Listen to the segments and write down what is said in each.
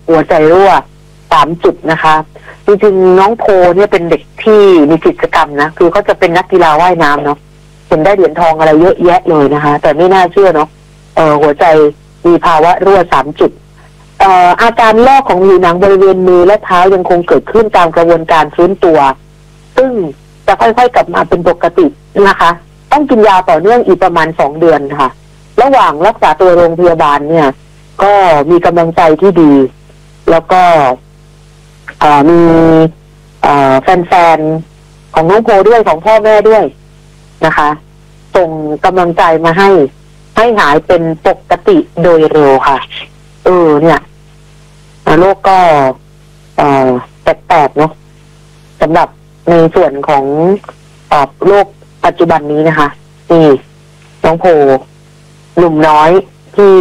หัวใจรั่ว3 จุดนะคะจริงๆน้องโพเนี่ยเป็นเด็กที่มีกิจกรรมนะคือเขาจะเป็นนักกีฬาว่ายน้ำเนาะเห็นได้เหรียญทองอะไรเยอะแยะเลยนะคะแต่ไม่น่าเชื่อเนาะหัวใจมีภาวะรั่ว3 จุดอาการลอกของผิวหนังบริเวณมือและเท้ายังคงเกิดขึ้นตามกระบวนการฟื้นตัวซึ่งจะค่อยๆกลับมาเป็นปกตินะคะต้องกินยาต่อเนื่องอีกประมาณ2 เดือนค่ะระหว่างรักษาตัวโรงพยาบาลเนี่ยก็มีกำลังใจที่ดีแล้วก็มีแฟนๆของน้องโพด้วยของพ่อแม่ด้วยนะคะส่งกำลังใจมาให้หายเป็นปกติโดยเร็วค่ะเนี่ยโรคก็แปลกๆเนาะสำหรับในส่วนของโรคปัจจุบันนี้นะคะนี่น้องโพหนุ่มน้อยที่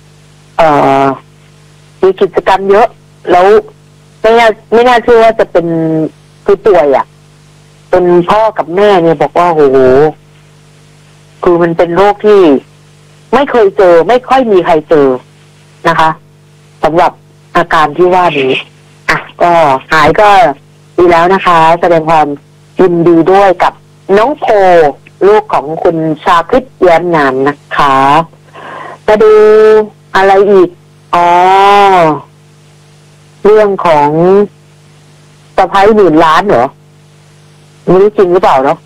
มีกิจกรรมเยอะแล้วไม่น่าเชื่อว่าจะเป็นคือป่วยเป็นพ่อกับแม่เนี่ยบอกว่าโอ้โหคือมันเป็นโรคที่ไม่เคยเจอไม่ค่อยมีใครเจอนะคะสำหรับอาการที่ว่านี้ก็หายก็ดีแล้วนะคะแสดงความยินดีด้วยกับน้องโพลูกของคุณชาคริตแย้มนามนะคะมาดูอะไรอีกเรื่องของสะพ้าย1,000,000,000เหรอไม่รู้จริงหรือเปล่าเนาะ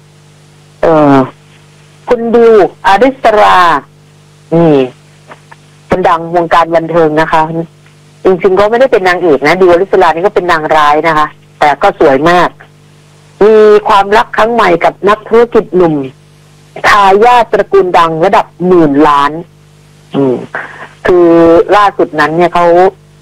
คุณดิวอริสรานี่คนดังวงการบันเทิงนะคะจริงๆก็ไม่ได้เป็นนางเอกนะดิวอริสรานี่ก็เป็นนางร้ายนะคะแต่ก็สวยมากมีความรักครั้งใหม่กับนักธุรกิจหนุ่มทายาทตระกูลดังระดับ10,000,000,000คือล่าสุดนั้นเนี่ยเขา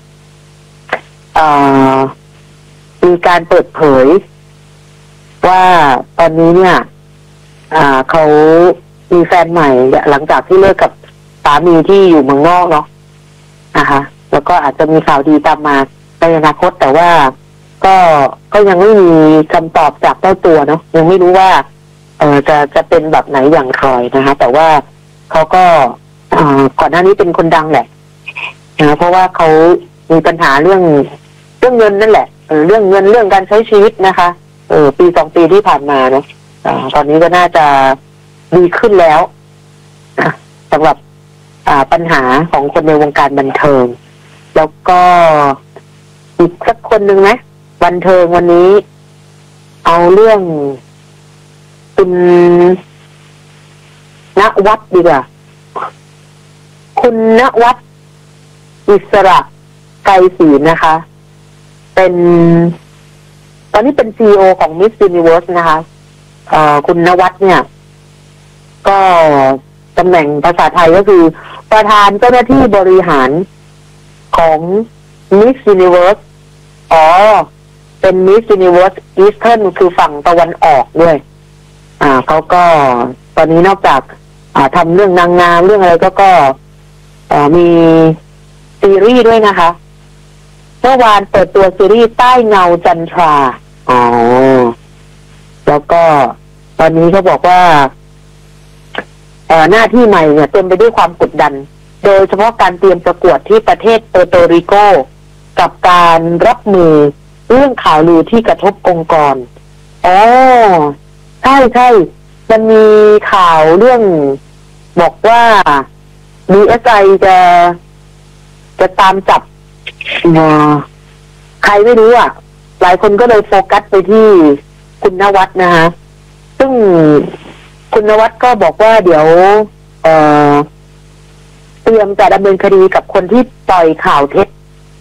มีการเปิดเผยว่าตอนนี้เนี่ยเขามีแฟนใหม่หลังจากที่เลิกกับสามีที่อยู่เมืองนอกเนาะนะคะแล้วก็อาจจะมีข่าวดีตามมาในอนาคตแต่ว่าก็ยังไม่มีคำตอบจากเจ้าตัวเนาะยังไม่รู้ว่าจะเป็นแบบไหนอย่างไรนะคะแต่ว่าเขาก็ก่อนหน้านี้เป็นคนดังแหละนะเพราะว่าเขามีปัญหาเรื่องเงินนั่นแหละเรื่องเงินเรื่องการใช้ชีวิตนะคะปี2 ปีที่ผ่านมาเนาะตอนนี้ก็น่าจะดีขึ้นแล้วสำหรับปัญหาของคนในวงการบันเทิงแล้วก็อีกสักคนหนึ่งไหมบันเทิงวันนี้เอาเรื่องคุณณวัฒน์ดีกว่าคุณณวัฒน์อิสระไกรศรีนะคะเป็นตอนนี้เป็น CEO ของ Miss Universe นะคะคุณณวัฒน์เนี่ยก็ตำแหน่งภาษาไทยก็คือประธานเจ้าหน้าที่บริหารของ Miss Universe เป็น Miss Universe Eastern คือฝั่งตะวันออกด้วยเขาก็ตอนนี้นอกจากทำเรื่องนางงามเรื่องอะไรก็มีซีรีส์ด้วยนะคะเมื่อวานเปิดตัวซีรีส์ใต้เงาจันทราแล้วก็ตอนนี้เขาบอกว่าหน้าที่ใหม่เนี่ยเต็มไปด้วยความกดดันโดยเฉพาะการเตรียมประกวดที่ประเทศเปอร์โตริโกกับการรับมือเรื่องข่าวลือที่กระทบองค์กรใช่มันมีข่าวเรื่องบอกว่า DSI จะตามจับใครไม่รู้หลายคนก็เลยโฟกัสไปที่คุณณวัฒน์นะคะซึ่งคุณณวัฒน์ก็บอกว่าเดี๋ยวเตรียมจะดำเนินคดีกับคนที่ปล่อยข่าวเท็จ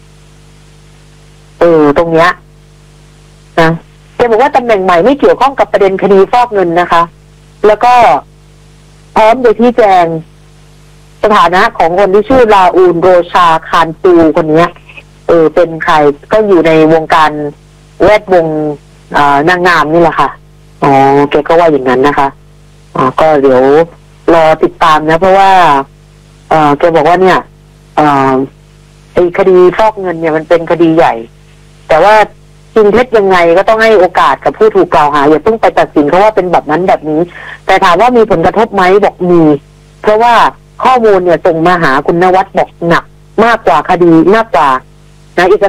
ตรงเนี้ยนะแกบอกว่าตำแหน่งใหม่ไม่เกี่ยวข้องกับประเด็นคดีฟอกเงินนะคะแล้วก็พร้อมโดยที่แจงสถานะของคนที่ชื่อลาอูนโรชาคานตูคนนี้เป็นใครก็อยู่ในวงการแวดวงนางงามนี่แหละค่ะแกก็ว่าอย่างนั้นนะคะก็เดี๋ยวรอติดตามนะเพราะว่าแกบอกว่าเนี่ยไอ้คดีฟอกเงินเนี่ยมันเป็นคดีใหญ่แต่ว่าจริงเท็จยังไงก็ต้องให้โอกาสกับผู้ถูกกล่าวหาอย่าเพิ่งไปตัดสินเขาว่าเป็นแบบนั้นแบบนี้แต่ถามว่ามีผลกระทบไหมบอกมีเพราะว่าข้อมูลเนี่ยส่งมาหาคุณณวัฒน์บอกหนักมากกว่าคดีมากกว่านะ